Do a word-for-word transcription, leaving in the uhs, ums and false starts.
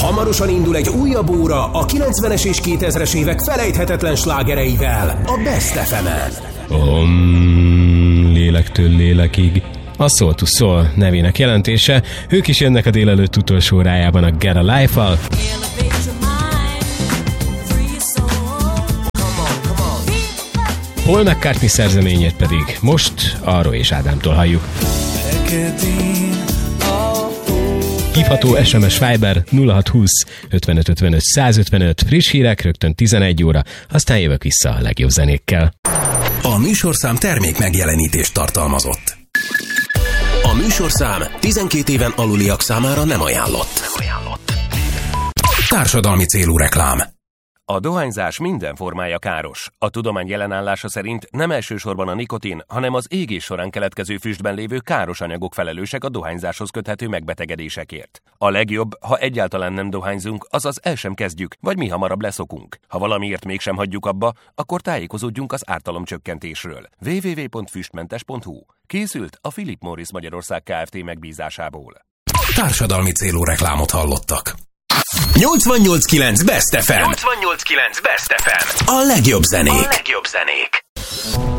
Hamarosan indul egy újabb óra a kilencvenes és kétezres évek felejthetetlen slágereivel a Best ef emen. Om, lélektől lélekig. A Soul to Soul nevének jelentése. Ők is jönnek a délelőtt utolsó órájában a Get a Life-al. Paul McCartney szerzeményét pedig most Arro és Ádámtól halljuk. Hívható es em es Viber nulla hat húsz ötvenöt ötvenöt százötvenöt, friss hírek rögtön tizenegy óra, aztán jövök vissza a legjobb zenékkel. A műsorszám termék megjelenítést tartalmazott. A műsorszám tizenkét éven aluliak számára nem ajánlott. Nem ajánlott. Társadalmi célú reklám. A dohányzás minden formája káros. A tudomány jelenállása szerint nem elsősorban a nikotin, hanem az égés során keletkező füstben lévő káros anyagok felelősek a dohányzáshoz köthető megbetegedésekért. A legjobb, ha egyáltalán nem dohányzunk, azaz el sem kezdjük, vagy mi hamarabb leszokunk. Ha valamiért mégsem hagyjuk abba, akkor tájékozódjunk az ártalomcsökkentésről. double-u double-u double-u pont füstmentes pont hu. Készült a Philip Morris Magyarország Kft. Megbízásából. Társadalmi célú reklámot hallottak. nyolcvannyolc kilenc Best ef em. nyolcvannyolc kilenc Best ef em. A legjobb zenék. A legjobb zenék.